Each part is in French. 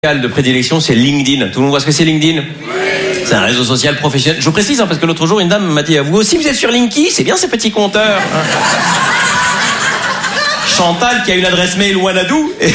de prédilection, c'est LinkedIn. Tout le monde voit ce que c'est LinkedIn ? Oui. C'est un réseau social professionnel. Je précise parce que l'autre jour, une dame m'a dit « Vous aussi, vous êtes sur Linky ? C'est bien ces petits compteurs. » Chantal, qui a une adresse mail Wanadoo. Et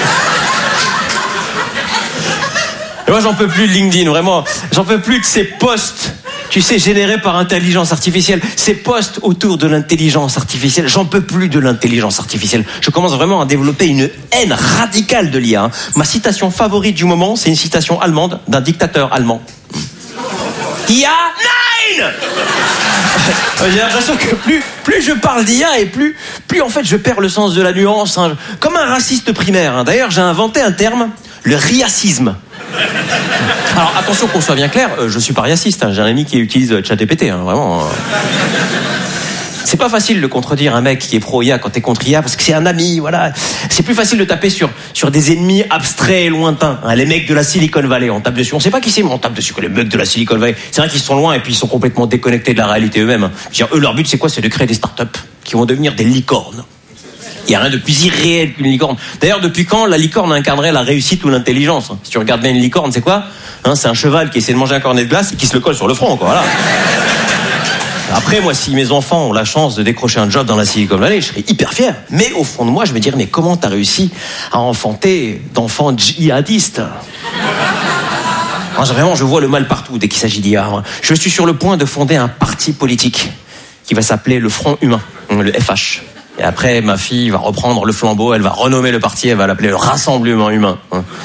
moi, j'en peux plus de LinkedIn, vraiment. J'en peux plus de ces posts, tu sais, générés par intelligence artificielle. Ces posts autour de l'intelligence artificielle. J'en peux plus de l'intelligence artificielle. Je commence vraiment à développer une haine radicale de l'IA. Ma citation favorite du moment, c'est une citation allemande d'un dictateur allemand. IA, nein! J'ai l'impression que plus je parle d'IA et plus en fait je perds le sens de la nuance. Hein. Comme un raciste primaire. Hein. D'ailleurs, j'ai inventé un terme, le riacisme. Alors attention qu'on soit bien clair, je suis pas riaciste, hein. J'ai un ami qui utilise ChatGPT, hein, vraiment. C'est pas facile de contredire un mec qui est pro-IA quand t'es contre IA, parce que c'est un ami, voilà. C'est plus facile de taper sur des ennemis abstraits et lointains. Hein. Les mecs de la Silicon Valley, on tape dessus. On sait pas qui c'est, mais on tape dessus. Les mecs de la Silicon Valley, c'est vrai qu'ils sont loin et puis ils sont complètement déconnectés de la réalité eux-mêmes. Hein. Eux, leur but c'est quoi ? C'est de créer des startups qui vont devenir des licornes. Il n'y a rien de plus irréel qu'une licorne. D'ailleurs, depuis quand la licorne incarnerait la réussite ou l'intelligence ? Si tu regardes bien une licorne, c'est quoi ? C'est un cheval qui essaie de manger un cornet de glace et qui se le colle sur le front, quoi. Voilà. Après, moi, si mes enfants ont la chance de décrocher un job dans la Silicon Valley, je serais hyper fier. Mais au fond de moi, je me dirais, mais comment t'as réussi à enfanter d'enfants djihadistes ? Vraiment, je vois le mal partout dès qu'il s'agit d'IA. Je suis sur le point de fonder un parti politique qui va s'appeler le Front Humain, le FH. Et après, ma fille va reprendre le flambeau, elle va renommer le parti, elle va l'appeler le Rassemblement Humain.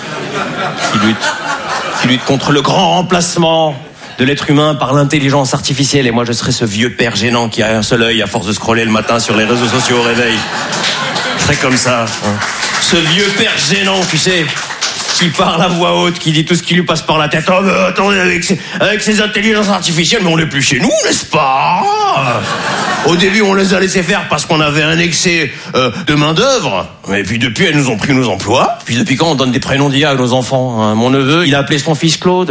Qui lutte contre le grand remplacement de l'être humain par l'intelligence artificielle. Et moi, je serai ce vieux père gênant qui a un seul œil à force de scroller le matin sur les réseaux sociaux au réveil. Je serai comme ça. Ce vieux père gênant, tu sais, qui parle à voix haute, qui dit tout ce qui lui passe par la tête. Oh, mais attendez, avec ces intelligences artificielles, mais on n'est plus chez nous, n'est-ce pas ? Au début, on les a laissés faire parce qu'on avait un excès de main-d'œuvre. Et puis depuis, elles nous ont pris nos emplois. Puis depuis quand on donne des prénoms d'IA à nos enfants ? Mon neveu, il a appelé son fils Claude.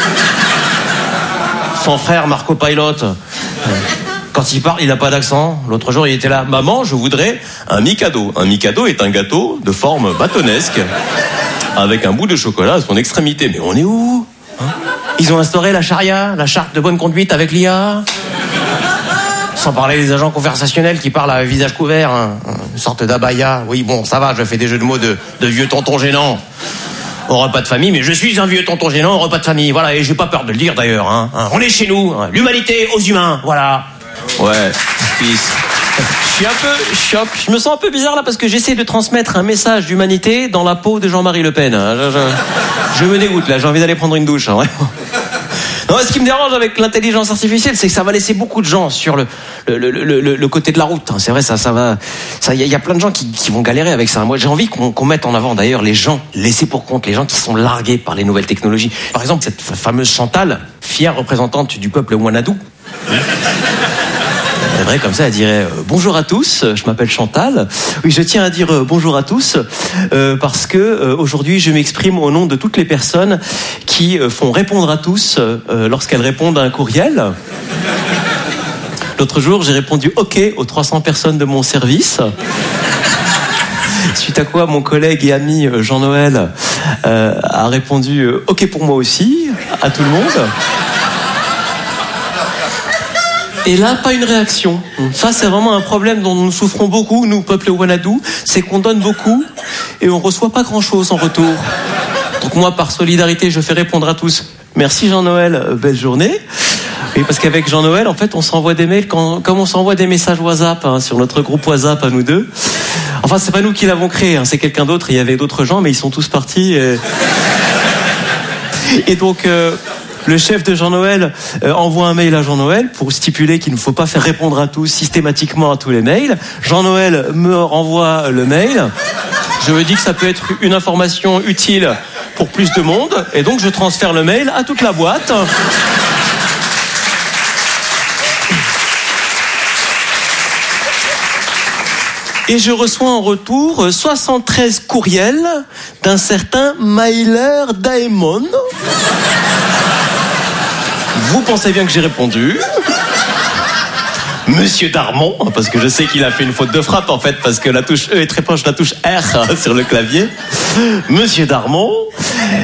Son frère, Marco Pilot. Quand il parle, il n'a pas d'accent. L'autre jour, il était là. Maman, je voudrais un Mikado. Un Mikado est un gâteau de forme bâtonnesque avec un bout de chocolat à son extrémité. Mais on est où ? Ils ont instauré la charia, la charte de bonne conduite avec l'IA. Sans parler des agents conversationnels qui parlent à visage couvert, une sorte d'abaya. Oui, bon, ça va, je fais des jeux de mots de vieux tonton gênant au repas de famille, mais je suis un vieux tonton gênant au repas de famille. Voilà, et j'ai pas peur de le dire d'ailleurs. On est chez nous, l'humanité aux humains, voilà. Ouais, peace. Je me sens un peu bizarre là parce que j'essaie de transmettre un message d'humanité dans la peau de Jean-Marie Le Pen. Je me dégoûte là, j'ai envie d'aller prendre une douche. Vraiment. Non, ce qui me dérange avec l'intelligence artificielle, c'est que ça va laisser beaucoup de gens sur le côté de la route. C'est vrai, ça va. Il y a plein de gens qui vont galérer avec ça. Moi, j'ai envie qu'on mette en avant d'ailleurs les gens laissés pour compte, les gens qui sont largués par les nouvelles technologies. Par exemple, cette fameuse Chantal, fière représentante du peuple Wanadoo. C'est vrai, comme ça, elle dirait bonjour à tous, je m'appelle Chantal. Oui, je tiens à dire bonjour à tous parce que aujourd'hui, je m'exprime au nom de toutes les personnes qui font répondre à tous lorsqu'elles répondent à un courriel. L'autre jour, j'ai répondu OK aux 300 personnes de mon service. Suite à quoi, mon collègue et ami Jean-Noël a répondu OK pour moi aussi, à tout le monde. Et là, pas une réaction. Ça, c'est vraiment un problème dont nous souffrons beaucoup, nous, peuple Wanadoo. C'est qu'on donne beaucoup et on reçoit pas grand-chose en retour. Donc moi, par solidarité, je fais répondre à tous. Merci Jean-Noël, belle journée. Oui, parce qu'avec Jean-Noël, en fait, on s'envoie des mails comme on s'envoie des messages WhatsApp sur notre groupe WhatsApp à nous deux. Enfin, c'est pas nous qui l'avons créé, c'est quelqu'un d'autre. Il y avait d'autres gens, mais ils sont tous partis. Et donc... le chef de Jean-Noël envoie un mail à Jean-Noël pour stipuler qu'il ne faut pas faire répondre à tous systématiquement à tous les mails. Jean-Noël me renvoie le mail. Je me dis que ça peut être une information utile pour plus de monde. Et donc, je transfère le mail à toute la boîte. Et je reçois en retour 73 courriels d'un certain Myler Daemon. Vous pensez bien que j'ai répondu. Monsieur Darmon, parce que je sais qu'il a fait une faute de frappe en fait, parce que la touche E est très proche de la touche R sur le clavier. Monsieur Darmon,